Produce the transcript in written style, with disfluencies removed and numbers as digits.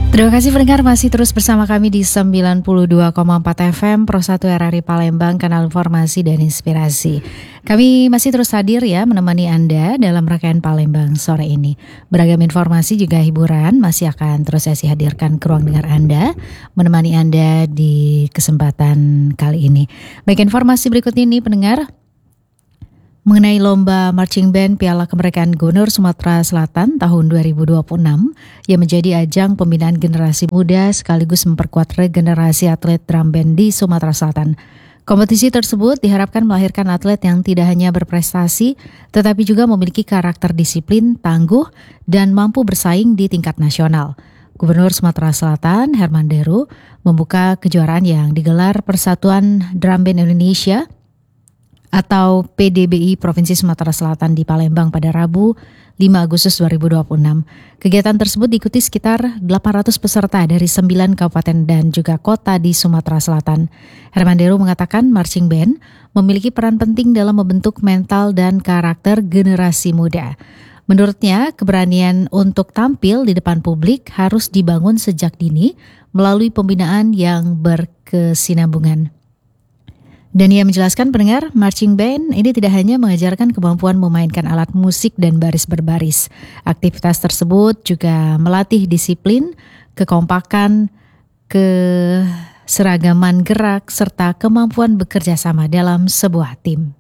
Terima kasih pendengar masih terus bersama kami di 92,4 FM Pro 1 RRI Palembang, kanal informasi dan inspirasi. Kami masih terus hadir ya menemani Anda dalam rangkaian Palembang sore ini. Beragam informasi juga hiburan masih akan terus saya hadirkan ke ruang dengar Anda, menemani Anda di kesempatan kali ini. Baik, informasi berikut ini pendengar mengenai lomba marching band Piala Kemerdekaan Gubernur Sumatera Selatan tahun 2026 yang menjadi ajang pembinaan generasi muda sekaligus memperkuat regenerasi atlet drum band di Sumatera Selatan. Kompetisi tersebut diharapkan melahirkan atlet yang tidak hanya berprestasi tetapi juga memiliki karakter disiplin, tangguh, dan mampu bersaing di tingkat nasional. Gubernur Sumatera Selatan Herman Deru membuka kejuaraan yang digelar Persatuan Drum Band Indonesia atau PDBI Provinsi Sumatera Selatan di Palembang pada Rabu 5 Agustus 2026. Kegiatan tersebut diikuti sekitar 800 peserta dari 9 kabupaten dan juga kota di Sumatera Selatan. Herman Deru mengatakan marching band memiliki peran penting dalam membentuk mental dan karakter generasi muda. Menurutnya, keberanian untuk tampil di depan publik harus dibangun sejak dini melalui pembinaan yang berkesinambungan. Dan ia menjelaskan pendengar, marching band ini tidak hanya mengajarkan kemampuan memainkan alat musik dan baris berbaris. Aktivitas tersebut juga melatih disiplin, kekompakan, keseragaman gerak, serta kemampuan bekerja sama dalam sebuah tim.